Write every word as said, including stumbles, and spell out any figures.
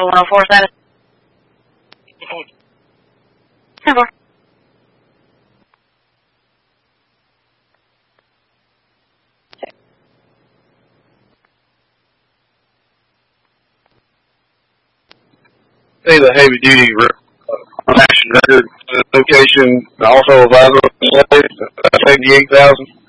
one oh four status. ten four. Say the heavy duty uh, action record uh, location also available at seventy-eight thousand.